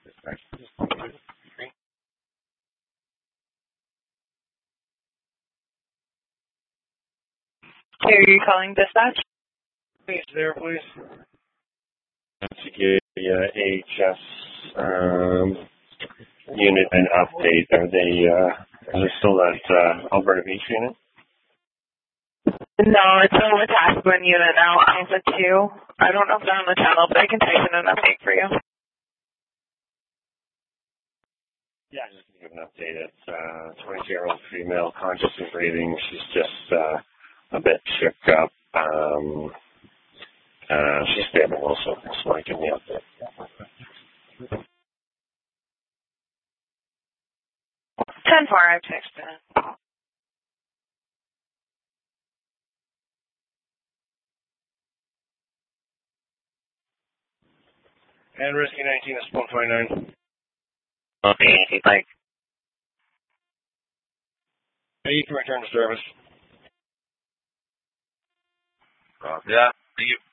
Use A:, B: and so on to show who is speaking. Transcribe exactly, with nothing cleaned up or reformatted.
A: Are you calling dispatch?
B: Please, there, please. To give the uh, A H S um, unit an update. Are they, uh, are they still at uh, Alberta Beach unit?
A: No, it's on the Tasman unit now, Alpha two. I don't know if they're on the channel, but I can type in an update for you.
B: Yeah, just to give an update. It's uh, twenty-year-old female, conscious and breathing. She's just uh, a bit shook up. Um, uh, she's stable also, so I give me update.
A: ten four, I've texted it.
B: And Risky nineteen is one twenty-nine.
A: Okay, if you'd like.
B: Hey, you can return to service.
C: Uh, yeah, thank you.